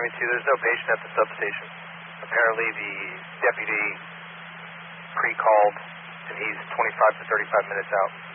Miami 2, there's no patient at the substation. Apparently the deputy pre-called, and he's 25 to 35 minutes out.